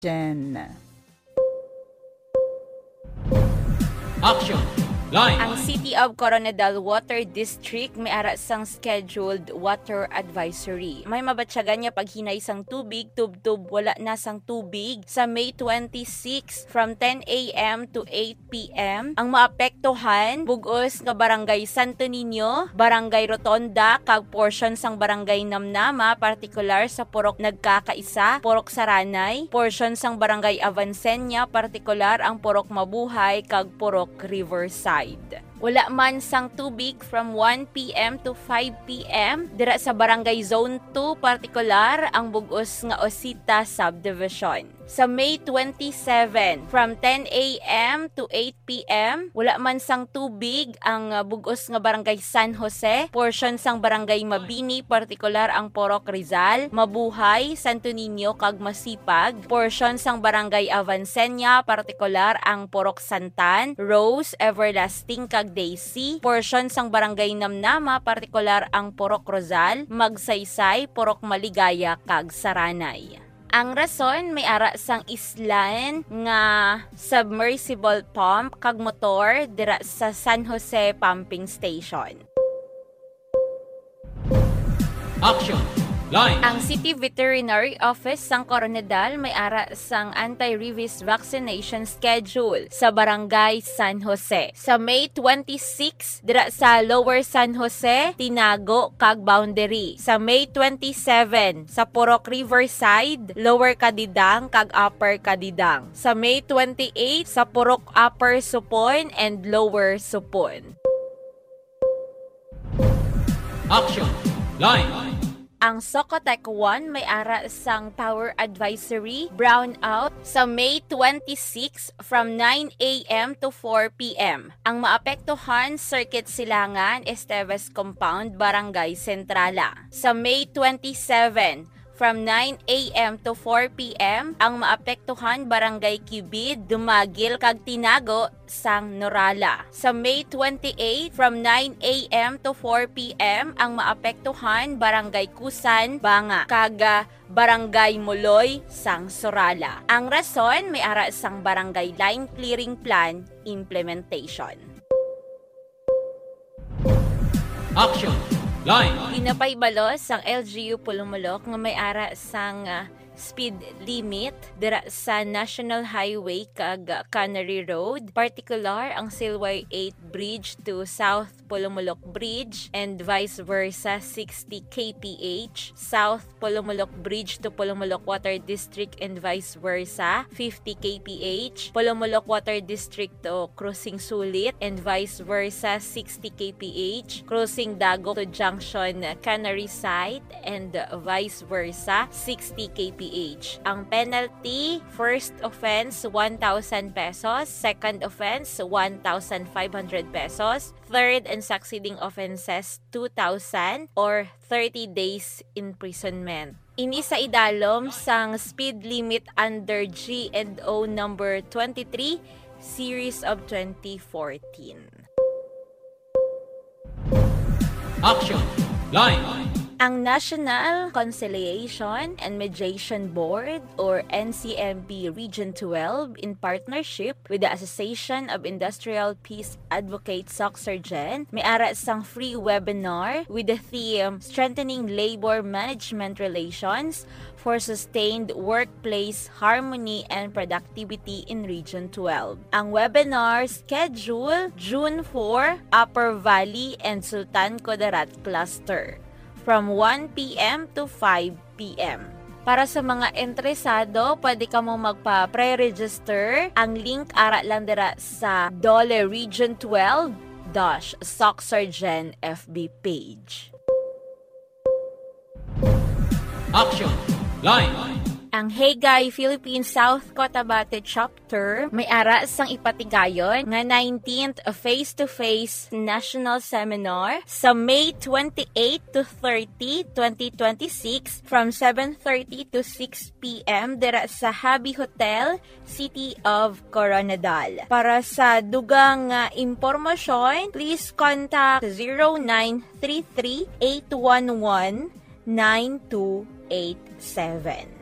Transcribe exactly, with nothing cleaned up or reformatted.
Jen. Action! Line! Ang City of Coronadal Water District may ara sang scheduled water advisory. May mabatyagan niya paghinay sang tubig, tub-tub wala na sang tubig sa May twenty-sixth from ten a.m. to eight p.m. Ang maapektuhan bugos nga Barangay Santo Niño, Barangay Rotonda, kag portion sang Barangay Namnama, partikular sa Purok Nagkakaisa, Purok Saranay, portion sang Barangay Avancenia, partikular ang Purok Mabuhay, kag Purok Riverside. Wala man sang tubig from one p.m. to five p.m. dira sa Barangay Zone two, partikular ang bugos nga Osita Subdivision. Sa May twenty-seventh from ten a.m. to eight p.m. wala man sang tubig ang uh, bugos nga Barangay San Jose, portion sang Barangay Mabini, partikular ang Purok Rizal, Mabuhay, Santo Niño, kag Masipag, portion sang Barangay Avancenia, partikular ang Purok Santan, Rose, Everlasting, kag Daisy, portion sang Barangay Namnama, partikular ang Purok Rosal, Magsaysay, Purok Maligaya, kag Saranay. Ang rason may ara sang islan nga submersible pump kag motor dira sa San Jose Pumping Station. Action! Line! Ang City Veterinary Office sang Coronadal may ara sang anti-rabies vaccination schedule sa Barangay San Jose. Sa May twenty-sixth dira sa Lower San Jose, Tinago, kag Boundary. Sa May twenty-seventh sa Purok Riverside, Lower Kadidang, kag Upper Kadidang. Sa May twenty-eighth sa Purok Upper Supon and Lower Supon. Action! Line! Ang Socotec one may ara sang power advisory brownout sa May twenty-sixth from nine a.m. to four p.m. Ang maapektuhan Circuit Silangan, Esteves Compound, Barangay Centrala. Sa May twenty-seventh from nine a.m. to four p.m. ang maapektuhan Barangay Cubid, Dumagil, kag Tinago sang Norala. Sa May twenty-eighth from nine a.m. to four p.m. ang maapektuhan Barangay Kusan, Banga, kag Barangay Muloy sang Sorala. Ang rason may ara sang Barangay Line Clearing Plan implementation. Action! Line! Pinapaybalos ang L G U Pulumulok nga may ara sang uh, speed limit dira sa National Highway kag Canary Road, particular ang Silway eight Bridge to South Pulumulok Bridge and vice versa sixty kilometers per hour, South Pulumulok Bridge to Pulumulok Water District and vice versa fifty kilometers per hour, Pulumulok Water District to Crossing Sulit and vice versa sixty kilometers per hour, Crossing Dago to Junction Canary Site and vice versa sixty kilometers per hour. Ang penalty, first offense one thousand pesos, second offense one thousand five hundred pesos, third and succeeding offenses two thousand or thirty days imprisonment. Ini sa idalom sang speed limit under G and O number twenty-three series of twenty fourteen. Action! Line! Ang National Conciliation and Mediation Board or N C M B Region twelve in partnership with the Association of Industrial Peace Advocates Soxargen may ara sang free webinar with the theme Strengthening Labor Management Relations for Sustained Workplace Harmony and Productivity in Region twelve. Ang webinar schedule June fourth, Upper Valley and Sultan Kudarat Cluster from one p.m. to five p.m. Para sa mga interesado, pwede ka mo magpa-pre-register. Ang link ara lang dira sa Dole Region twelve dash Soxargen F B page. Action! Line! Ang Hagay Philippine South Cotabato Chapter may ara sang ipatigayon nga nineteenth face-to-face national seminar sa May twenty-eighth to thirty, twenty twenty-six from seven thirty to six p.m. dira sa Habi Hotel, City of Coronadal. Para sa dugang uh, impormasyon, please contact zero nine three three, eight one one, nine two eight seven.